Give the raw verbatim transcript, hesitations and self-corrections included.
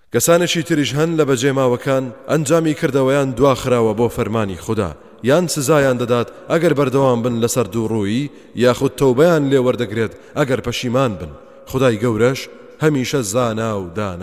کەسانێکی تریش هەن لە بەجێماوەکان ئەنجامی کردەوەیان دواخراوە بۆ فەرمانی خوددا یان سزایان دەدات ئەگەر بەردەوام بن لەسەر دووڕوویی یاخود تەوبەیان لێوەردەگرێت ئەگەر پەشیمان بن. خودای گەورەش هەمیشە زانا و دانا.